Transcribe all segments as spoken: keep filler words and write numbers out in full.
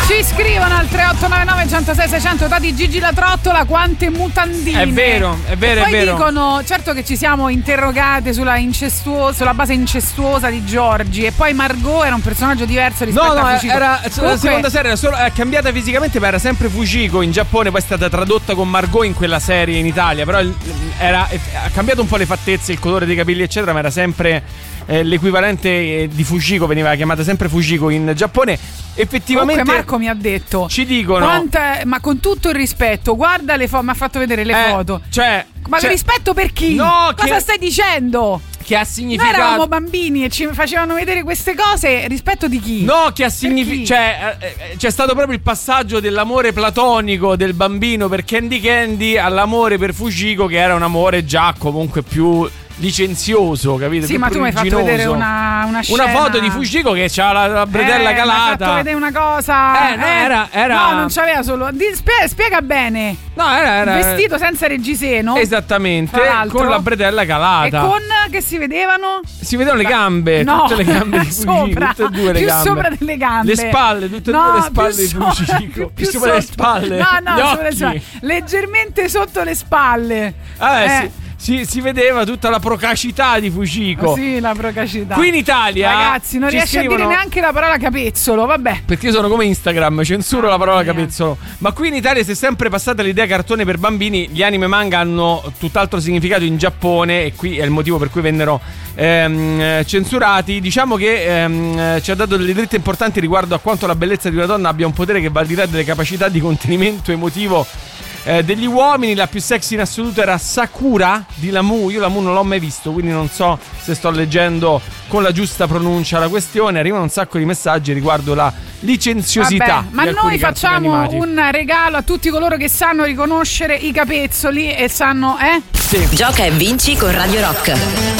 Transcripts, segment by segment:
Ci scrivono al tre otto nove nove uno zero sei sei zero zero dati Gigi la Trottola, quante mutandine. È vero, è vero, e poi è vero. dicono, certo che ci siamo interrogate sulla incestuosa, sulla base incestuosa di Giorgi, e poi Margot era un personaggio diverso rispetto no, no, a Fujiko. era Comunque, la seconda serie, era solo è cambiata fisicamente, ma era sempre Fujiko in Giappone, poi è stata tradotta con Margot in quella serie in Italia, però era, ha cambiato un po' le fattezze, il colore dei capelli eccetera, ma era sempre eh, l'equivalente eh, di Fujiko, veniva chiamata sempre Fujiko in Giappone. Effettivamente comunque Marco mi ha detto, ci dicono quanta, ma con tutto il rispetto, guarda le foto, mi ha fatto vedere le eh, foto, cioè, ma cioè, rispetto per chi? No, cosa che, stai dicendo? Che ha significato. Noi eravamo bambini e ci facevano vedere queste cose, rispetto di chi? No, che ha significato. Cioè, eh, c'è stato proprio il passaggio dell'amore platonico del bambino per Candy Candy all'amore per Fujiko, che era un amore già comunque più licenzioso, capito? Sì, più ma tu mi hai fatto vedere una, una scena, una foto di Fujiko che c'ha la, la bretella eh, calata. Mi hai fatto vedere una cosa. Eh, no, era, era... no, non c'aveva solo. Spiega, spiega bene. No, era, era vestito senza reggiseno. Esattamente, con la bretella calata. E con che si vedevano? Si vedevano le gambe, no, tutte le gambe di Fujiko, sopra, tutte e due le più gambe. sopra delle gambe. Le spalle, tutte e no, due le spalle di sopra, Fujiko. Più, più sopra le spalle. No, no, Gli sopra le spalle. occhi. Leggermente sotto le spalle. Ah, eh. sì. Si, si vedeva tutta la procacità di Fujiko. Sì, la procacità. Qui in Italia, ragazzi, non riesce scrivono... a dire neanche la parola capezzolo, vabbè. Perché io sono come Instagram, censuro ah, la parola mia. capezzolo. Ma qui in Italia si è sempre passata l'idea cartone per bambini. Gli anime manga hanno tutt'altro significato in Giappone, e qui è il motivo per cui vennero ehm, censurati. Diciamo che ehm, ci ha dato delle dritte importanti riguardo a quanto la bellezza di una donna abbia un potere che va al di là delle capacità di contenimento emotivo Eh, degli uomini. La più sexy in assoluto era Sakura di Lamu. Io Lamu non l'ho mai visto, quindi non so se sto leggendo con la giusta pronuncia la questione. Arrivano un sacco di messaggi riguardo la licenziosità. Vabbè, ma di noi facciamo animati. un regalo a tutti coloro che sanno riconoscere i capezzoli e sanno, eh? Sì. Gioca e vinci con Radio Rock.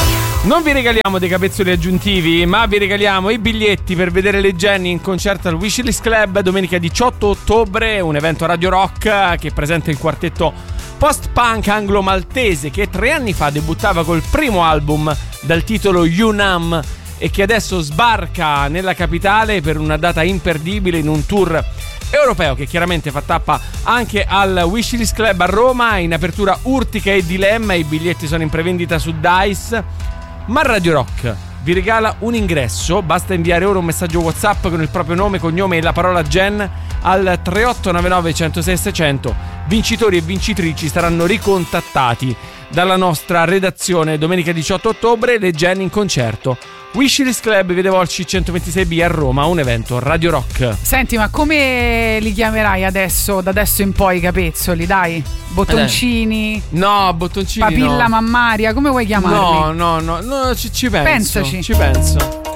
Non vi regaliamo dei capezzoli aggiuntivi, ma vi regaliamo i biglietti per vedere le Jenny in concerto al Wishlist Club domenica diciotto ottobre, un evento Radio Rock che presenta il quartetto post-punk anglo-maltese che tre anni fa debuttava col primo album dal titolo Yunam e che adesso sbarca nella capitale per una data imperdibile in un tour europeo che chiaramente fa tappa anche al Wishlist Club a Roma. In apertura Urtica e Dilemma, i biglietti sono in prevendita su Dice. Ma Radio Rock vi regala un ingresso, basta inviare ora un messaggio WhatsApp con il proprio nome, cognome e la parola Gen al tre otto nove nove uno zero sei sei zero zero. Vincitori e vincitrici saranno ricontattati dalla nostra redazione domenica diciotto ottobre. Le Gen in concerto Wishlist Club Via dei Volsci centoventisei B a Roma, un evento Radio Rock. Senti, ma come li chiamerai adesso, da adesso in poi i capezzoli, dai? Bottoncini? No, bottoncini papilla no. mammaria, come vuoi chiamarli? No, no, no, no ci, ci penso. Pensaci. Ci penso.